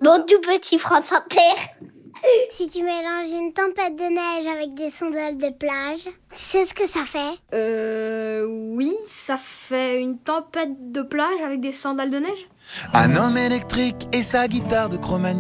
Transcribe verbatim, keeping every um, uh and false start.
Bon, tout petit France Inter. Si tu mélanges une tempête de neige avec des sandales de plage, tu sais ce que ça fait? Euh... Oui, ça fait une tempête de plage avec des sandales de neige. Un homme électrique et sa guitare de Cro-Magnon.